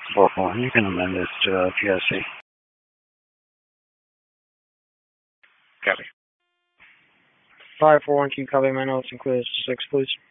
4-4, you can amend this to PSC. Copy. 541, keep copy. My notes include 6, please.